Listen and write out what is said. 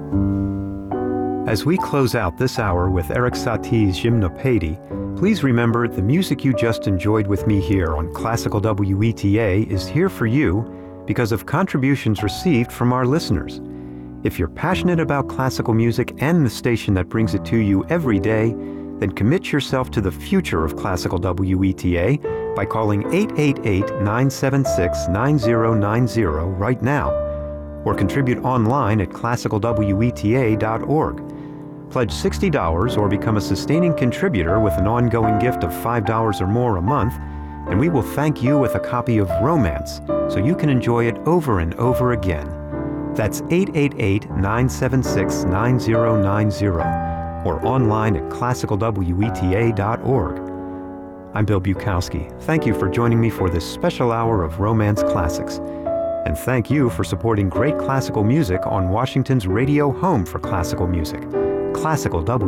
As we close out this hour with Erik Satie's Gymnopédie, please remember the music you just enjoyed with me here on Classical WETA is here for you because of contributions received from our listeners. If you're passionate about classical music and the station that brings it to you every day, then commit yourself to the future of Classical WETA by calling 888-976-9090 right now, or contribute online at classicalweta.org. Pledge $60 or become a sustaining contributor with an ongoing gift of $5 or more a month, and we will thank you with a copy of Romance so you can enjoy it over and over again. That's 888-976-9090 or online at classicalweta.org. I'm Bill Bukowski. Thank you for joining me for this special hour of Romance Classics. And thank you for supporting great classical music on Washington's radio home for classical music, Classical